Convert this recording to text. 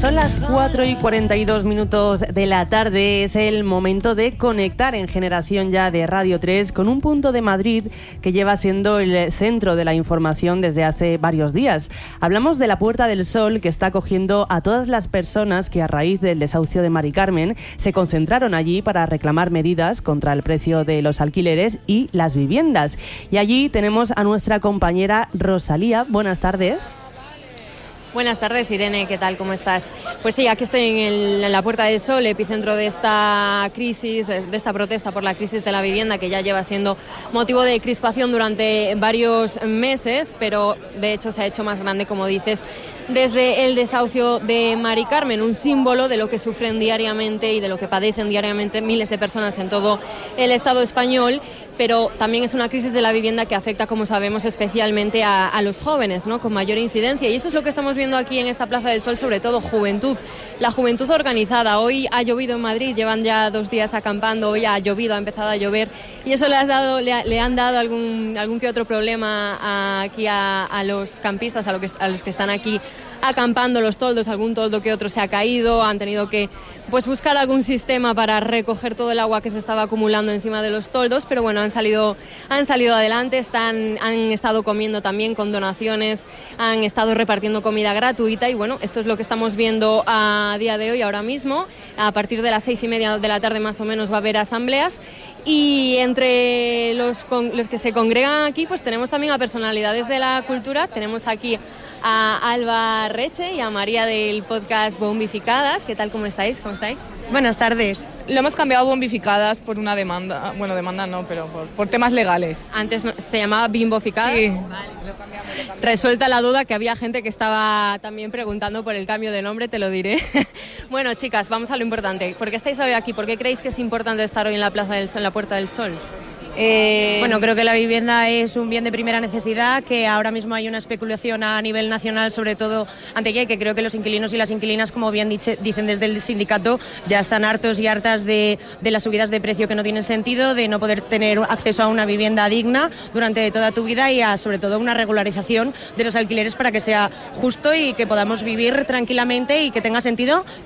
Son las 4:42 de la tarde. Es el momento de conectar en Generación Ya de Radio 3 con un punto de Madrid que lleva siendo el centro de la información desde hace varios días. Hablamos de la Puerta del Sol, que está acogiendo a todas las personas que a raíz del desahucio de Mari Carmen se concentraron allí para reclamar medidas contra el precio de los alquileres y las viviendas. Y allí tenemos a nuestra compañera Rosalía. Buenas tardes. Buenas tardes, Irene, ¿qué tal? ¿Cómo estás? Pues sí, aquí estoy en la Puerta del Sol, epicentro de esta crisis, de esta protesta por la crisis de la vivienda, que ya lleva siendo motivo de crispación durante varios meses, pero de hecho se ha hecho más grande, como dices, desde el desahucio de Mari Carmen, un símbolo de lo que sufren diariamente y de lo que padecen diariamente miles de personas en todo el Estado español. Pero también es una crisis de la vivienda que afecta, como sabemos, especialmente a los jóvenes, ¿no?, con mayor incidencia. Y eso es lo que estamos viendo aquí en esta Plaza del Sol, sobre todo juventud. La juventud organizada. Hoy ha llovido en Madrid, llevan ya 2 días acampando, hoy ha llovido, ha empezado a llover. Y eso le han dado algún que otro problema aquí a los campistas, a los que están aquí acampando, los toldos. Algún toldo que otro se ha caído, han tenido que buscar algún sistema para recoger todo el agua que se estaba acumulando encima de los toldos, pero bueno, han salido adelante, han estado comiendo también con donaciones, han estado repartiendo comida gratuita y bueno, esto es lo que estamos viendo a día de hoy, ahora mismo. A partir de las 6:30 de la tarde más o menos va a haber asambleas. Y entre los que se congregan aquí, pues tenemos también a personalidades de la cultura. Tenemos aquí a Alba Reche y a María del podcast Bombificadas. ¿Qué tal? ¿Cómo estáis? Buenas tardes. Lo hemos cambiado Bombificadas por una demanda. Bueno, demanda no, pero por temas legales. Antes se llamaba Bimboficadas. Sí. Vale, lo cambiamos. Resuelta la duda, que había gente que estaba también preguntando por el cambio de nombre, te lo diré. Bueno, chicas, vamos a lo importante. ¿Por qué estáis hoy aquí? ¿Por qué creéis que es importante estar hoy en la Plaza del Sol, en la Puerta del Sol? Bueno, creo que la vivienda es un bien de primera necesidad, que ahora mismo hay una especulación a nivel nacional, sobre todo ante que creo que los inquilinos y las inquilinas, como bien dicen desde el sindicato, ya están hartos y hartas de las subidas de precio que no tienen sentido, de no poder tener acceso a una vivienda digna durante toda tu vida y sobre todo una regularización de los alquileres para que sea justo y que podamos vivir tranquilamente y que tenga sentido